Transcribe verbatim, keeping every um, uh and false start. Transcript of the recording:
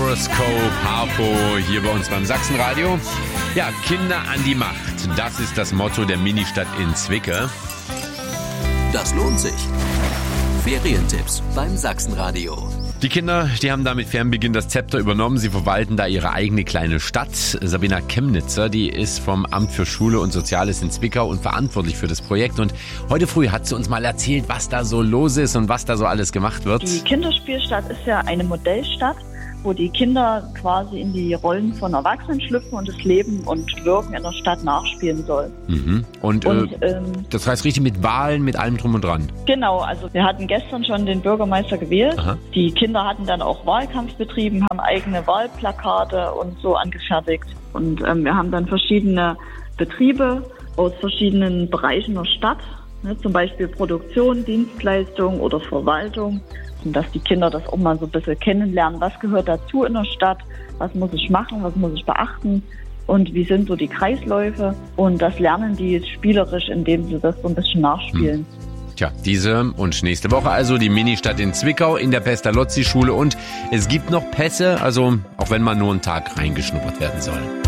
Horoscope, Harpo, hier bei uns beim Sachsenradio. Ja, Kinder an die Macht. Das ist das Motto der Ministadt in Zwickau. Das lohnt sich. Ferientipps beim Sachsenradio. Die Kinder, die haben da mit Fernbeginn das Zepter übernommen. Sie verwalten da ihre eigene kleine Stadt. Sabina Chemnitzer, die ist vom Amt für Schule und Soziales in Zwickau und verantwortlich für das Projekt. Und heute früh hat sie uns mal erzählt, was da so los ist und was da so alles gemacht wird. Die Kinderspielstadt ist ja eine Modellstadt, wo die Kinder quasi in die Rollen von Erwachsenen schlüpfen und das Leben und Wirken in der Stadt nachspielen sollen. Mhm. Und, und äh, ähm, das heißt richtig mit Wahlen, mit allem drum und dran? Genau, also wir hatten gestern schon den Bürgermeister gewählt. Aha. Die Kinder hatten dann auch Wahlkampf betrieben, haben eigene Wahlplakate und so angefertigt. Und ähm, wir haben dann verschiedene Betriebe aus verschiedenen Bereichen der Stadt, ne, zum Beispiel Produktion, Dienstleistung oder Verwaltung. Und dass die Kinder das auch mal so ein bisschen kennenlernen, was gehört dazu in der Stadt, was muss ich machen, was muss ich beachten und wie sind so die Kreisläufe. Und das lernen die spielerisch, indem sie das so ein bisschen nachspielen. Hm. Tja, diese und nächste Woche also die Ministadt in Zwickau in der Pestalozzi-Schule. Und es gibt noch Pässe, also auch wenn man nur einen Tag reingeschnuppert werden soll.